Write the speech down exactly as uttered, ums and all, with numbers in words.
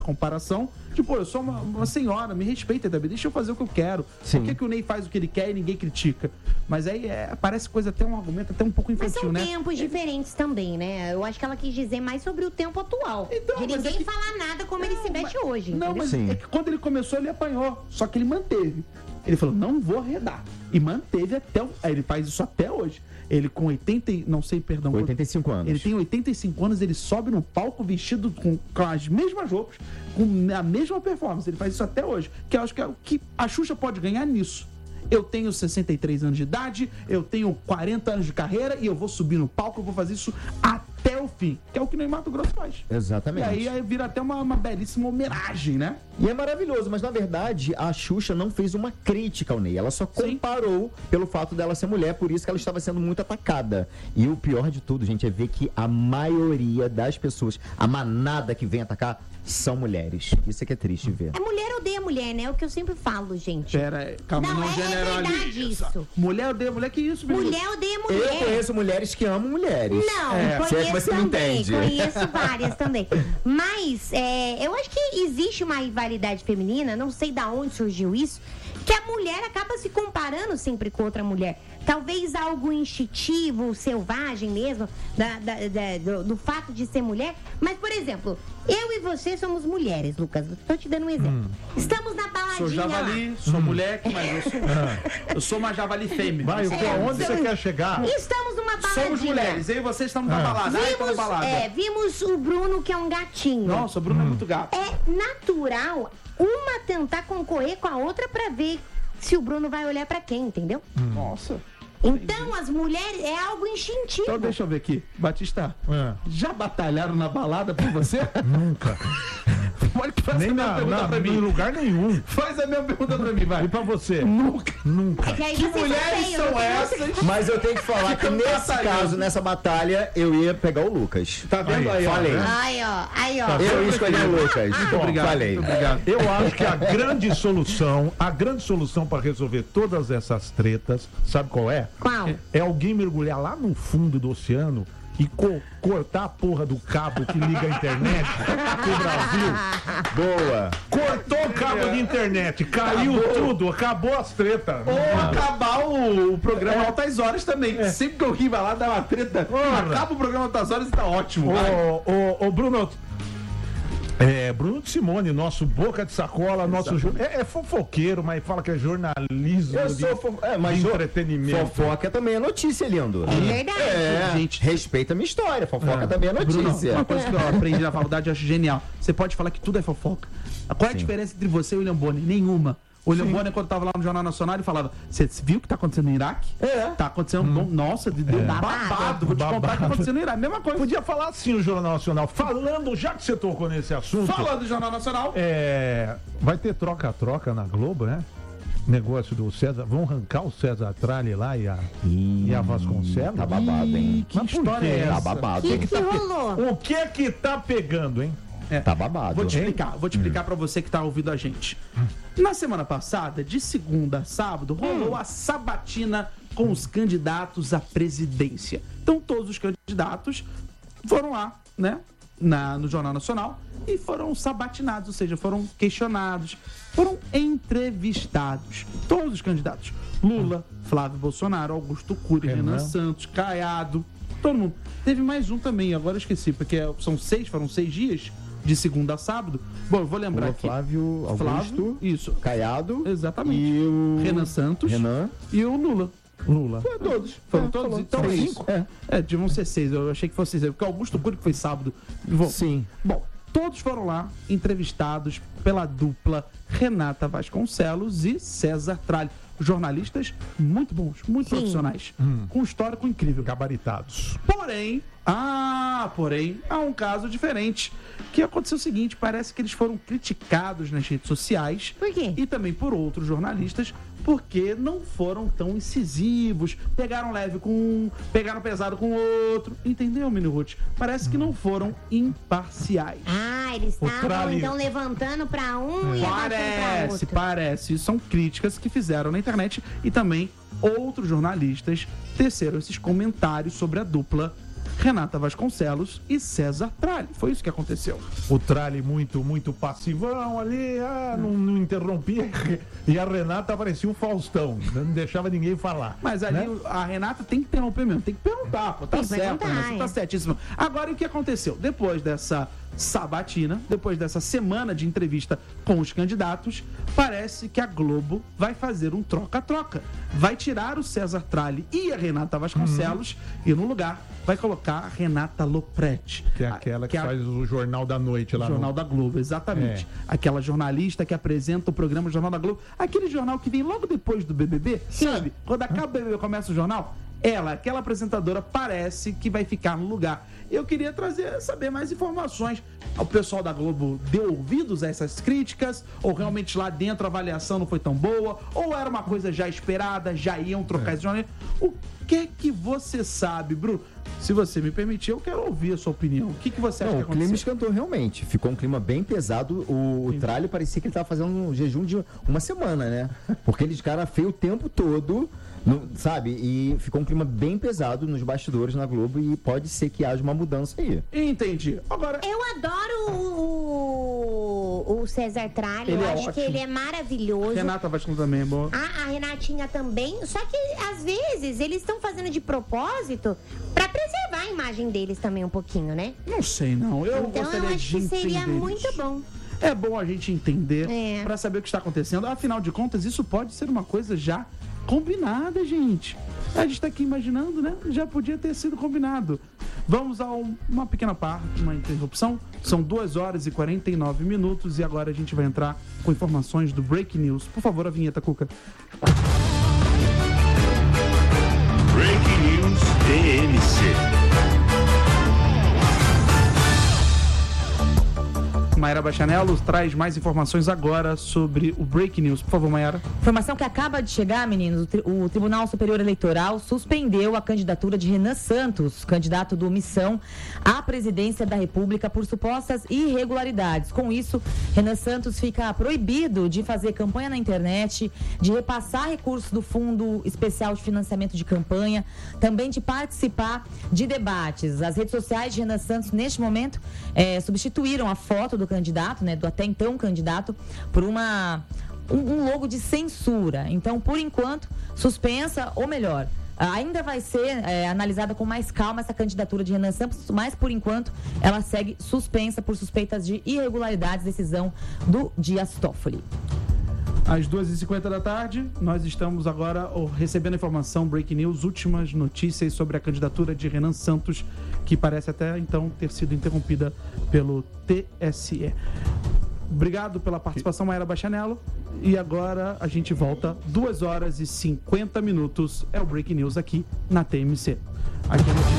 comparação. Tipo, eu sou uma, uma senhora, me respeita, Debbie, deixa eu fazer o que eu quero. Sim. Por que, que o Ney faz o que ele quer e ninguém critica? Mas aí é, parece coisa até um argumento até um pouco infantil, né? Mas são tempos é... diferentes também, né? Eu acho que ela quis dizer mais sobre o tempo atual. Então, de ninguém é que... falar nada como não, ele se veste mas... hoje. Não, entendeu? mas Sim. é que quando ele começou, ele apanhou. Só que ele manteve. Ele falou, não vou arredar. E manteve até... Aí ele faz isso até hoje. Ele com oitenta, não sei, perdão. oitenta e cinco anos. Ele tem oitenta e cinco anos, ele sobe no palco vestido com, com as mesmas roupas, com a mesma performance. Ele faz isso até hoje. Que eu acho que, é, que a Xuxa pode ganhar nisso. Eu tenho sessenta e três anos de idade, eu tenho quarenta anos de carreira e eu vou subir no palco, eu vou fazer isso até o fim. Que é o que o Ney Matogrosso faz. Exatamente. E aí, aí vira até uma, uma belíssima homenagem, né? E é maravilhoso, mas na verdade a Xuxa não fez uma crítica ao Ney. Ela só comparou Sim. pelo fato dela ser mulher, por isso que ela estava sendo muito atacada. E o pior de tudo, gente, é ver que a maioria das pessoas, a manada que vem atacar, são mulheres. Isso é que é triste ver. É mulher odeia mulher, né? É o que eu sempre falo, gente. Pera, calma, não, não é, generaliza. É verdade isso. Mulher odeia mulher, que isso, meu Mulher odeia mulher. Eu conheço mulheres que amam mulheres. Não, é. conheço Se é que você também, me entende. conheço várias também. Mas é, eu acho que existe uma rivalidade feminina, não sei de onde surgiu isso, que a mulher acaba se comparando sempre com outra mulher. Talvez algo instintivo, selvagem mesmo, da, da, da, do, do fato de ser mulher. Mas, por exemplo, eu e você somos mulheres, Lucas. Estou te dando um exemplo. Hum. Estamos na baladinha Sou javali, lá. sou hum. mulher, mas eu sou, eu sou uma javali fêmea. Vai, é, onde somos, você quer chegar? Estamos numa baladinha. Somos mulheres, eu e vocês estamos na balada. Vimos, Ai, balada. É, vimos o Bruno, que é um gatinho. Nossa, o Bruno hum. é muito gato. É natural uma tentar concorrer com a outra pra ver se o Bruno vai olhar pra quem, entendeu? Hum. Nossa. Então, entendi. As mulheres é algo instintivo. Então, deixa eu ver aqui. Batista, é. já batalharam na balada por você? Nunca. Olha que faz Nem a mesma na, pergunta na, pra mim. Em lugar nenhum. Faz a mesma pergunta pra mim, vai. E pra você? Nunca. Nunca. Que, que mulheres são, são essas? Mas eu tenho que falar que, que nesse batalhando. caso, nessa batalha, eu ia pegar o Lucas. Tá vendo aí? aí Falei. Aí, ó. Aí, ó. Tá eu escolhi o Lucas. Muito obrigado. Falei. Muito obrigado. Eu acho que a grande solução, a grande solução para resolver todas essas tretas, sabe qual é? Qual? É alguém mergulhar lá no fundo do oceano e co- cortar a porra do cabo que liga a internet pro Brasil. Boa. Cortou o cabo de internet, caiu acabou. tudo, acabou as tretas. Ou acabar o, o programa é. Altas Horas também. É. Sempre que eu ri, vai lá, dá uma treta, Porra. acaba o programa Altas Horas e tá ótimo. Ô, ô, ô, Bruno... É, Bruno de Simone, nosso boca de sacola, nosso jo... é, é fofoqueiro, mas fala que é jornalismo eu de, sou fo... é, mas de entretenimento. Fofoca também é notícia, lindo. É verdade. É, gente, respeita a minha história, fofoca é. também é notícia. Bruno, uma coisa que eu aprendi na faculdade, eu acho genial. Você pode falar que tudo é fofoca. Qual é a Sim. diferença entre você e o William Bonner? Nenhuma. O William Bonner, quando tava lá no Jornal Nacional, ele falava: você viu o que tá acontecendo no Iraque? É. Tá acontecendo. Hum. Nossa, deu é. babado. Vou te babado. contar o que tá acontecendo no Iraque. Mesma coisa. Podia falar assim o Jornal Nacional. Falando, já que você tocou nesse assunto. Falando do Jornal Nacional. É, vai ter troca-troca na Globo, né? Negócio do César. Vão arrancar o César Tralli lá e a, Ih, e a Vasconcelos. Tá babado, hein? Que história é essa? Tá babado. Que hein? que tá rolou? Pe... O que é que tá pegando, hein? É. Tá babado. Vou te explicar, vou te explicar hum. pra você que tá ouvindo a gente. Na semana passada, de segunda a sábado, rolou hum. a sabatina com os candidatos à presidência. Então, todos os candidatos foram lá, né, na, no Jornal Nacional e foram sabatinados, ou seja, foram questionados, foram entrevistados. Todos os candidatos. Lula, Flávio Bolsonaro, Augusto Cury, é, Renan né? Santos, Caiado, todo mundo. Teve mais um também, agora eu esqueci, porque são seis, foram seis dias. De segunda a sábado. Bom, eu vou lembrar Lula, aqui. Flávio, Augusto, Flávio, isso. Caiado. Exatamente. E o... Renan Santos. Renan. E o Lula. Lula. Foi todos. Foram é, todos. Falou. Então é isso. É. é, deviam ser seis. Eu achei que fosse seis. Porque o Augusto Cury foi sábado. Vou... Sim. Bom, todos foram lá entrevistados pela dupla Renata Vasconcelos e César Tralli. Jornalistas muito bons, muito Sim. profissionais. Hum. Com um histórico incrível. Gabaritados. Porém, ah, porém, há um caso diferente. Que aconteceu o seguinte, parece que eles foram criticados nas redes sociais. Por quê? E também por outros jornalistas, porque não foram tão incisivos. Pegaram leve com um, pegaram pesado com o outro. Entendeu, Mini Ruth? Parece que não foram imparciais. Ah, eles estavam então levantando pra um e abaixando pra Parece, outro. parece. São críticas que fizeram na internet e também outros jornalistas teceram esses comentários sobre a dupla Renata Vasconcelos e César Tralli. Foi isso que aconteceu. O Tralli muito, muito passivão ali, ah, não, não interrompia. E a Renata parecia um Faustão, não deixava ninguém falar. Mas ali né? a Renata tem que interromper mesmo, tem que perguntar, pô, tá Tem que certo, perguntar, né? Você tá é. certíssimo. Agora, o que aconteceu? Depois dessa sabatina, depois dessa semana de entrevista com os candidatos, parece que a Globo vai fazer um troca-troca. Vai tirar o César Tralli e a Renata Vasconcelos e no lugar vai colocar a Renata Lopretti. Que é aquela que, que é a- faz o Jornal da Noite lá Jornal no... da Globo, exatamente. É. Aquela jornalista que apresenta o programa Jornal da Globo. Aquele jornal que vem logo depois do B B B, sabe? Quando acaba o B B B começa o jornal, ela, aquela apresentadora, parece que vai ficar no lugar. Eu queria trazer, saber mais informações. O pessoal da Globo deu ouvidos a essas críticas? Ou realmente lá dentro a avaliação não foi tão boa? Ou era uma coisa já esperada, já iam trocar É. esse jornal? O que é que você sabe, Bruno? Se você me permitir, eu quero ouvir a sua opinião. O que, que você acha Não, que o clima aconteceu? esquentou realmente. Ficou um clima bem pesado. O, o Tralli parecia que ele tava fazendo um jejum de uma semana, né? Porque ele de cara feio o tempo todo, no- sabe? E ficou um clima bem pesado nos bastidores na Globo e pode ser que haja uma mudança aí. Entendi. Agora, Eu adoro o, o César Tralli, Ele eu é acho que ótimo. ele é maravilhoso. Renata Vasconcelos também é boa. A, a Renatinha também, só que às vezes eles estão fazendo de propósito pra preservar a imagem deles também um pouquinho, né? Não sei, não. Eu Então gostaria eu acho de que seria entender muito isso. bom. É bom a gente entender É. pra saber o que está acontecendo. Afinal de contas, isso pode ser uma coisa já combinada, gente. A gente tá aqui imaginando, né? Já podia ter sido combinado. Vamos a um- uma pequena parte, uma interrupção. São duas horas e quarenta e nove minutos e agora a gente vai entrar com informações do Break News. Por favor, a vinheta, Cuca. Breaking News T M C. Mayara Bachanello traz mais informações agora sobre o Break News. Por favor, Mayara. Informação que acaba de chegar, meninos. O, tri- o Tribunal Superior Eleitoral suspendeu a candidatura de Renan Santos, candidato do Missão, à presidência da República por supostas irregularidades. Com isso, Renan Santos fica proibido de fazer campanha na internet, de repassar recursos do Fundo Especial de Financiamento de Campanha, também de participar de debates. As redes sociais de Renan Santos, neste momento, eh, substituíram a foto do candidato, né, do até então candidato, por uma um, um logo de censura. Então, por enquanto, suspensa, ou melhor, ainda vai ser é, analisada com mais calma essa candidatura de Renan Santos, mas por enquanto ela segue suspensa por suspeitas de irregularidades, decisão do Dias Toffoli. Às duas e cinquenta da tarde, nós estamos agora oh, recebendo a informação, Break News, últimas notícias sobre a candidatura de Renan Santos, que parece até então ter sido interrompida pelo T S E. Obrigado pela participação, Mayara Bachanello. E agora a gente volta, duas horas e cinquenta minutos. É o Break News aqui na T M C. Aqui é notícia.